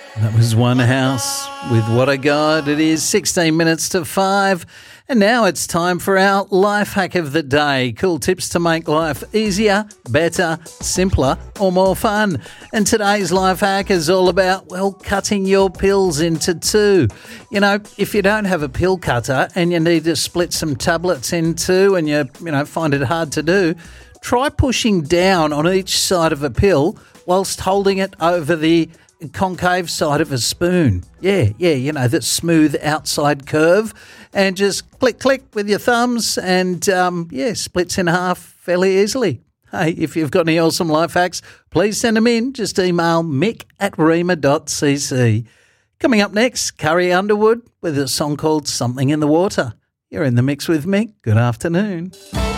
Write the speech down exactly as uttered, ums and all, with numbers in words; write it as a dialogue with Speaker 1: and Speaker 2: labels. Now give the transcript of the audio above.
Speaker 1: That was One House with What I Got. It is sixteen minutes to five. And now it's time for our life hack of the day. Cool tips to make life easier, better, simpler, or more fun. And today's life hack is all about, well, cutting your pills into two. You know, if you don't have a pill cutter and you need to split some tablets in two and you, you know, find it hard to do, try pushing down on each side of a pill whilst holding it over the concave side of a spoon. Yeah, yeah, you know, that smooth outside curve. And just click, click with your thumbs and, um, yeah, splits in half fairly easily. Hey, if you've got any awesome life hacks, please send them in. Just email mick at rima dot c c. Coming up next, Carrie Underwood with a song called Something in the Water. You're in the mix with Mick. Good afternoon.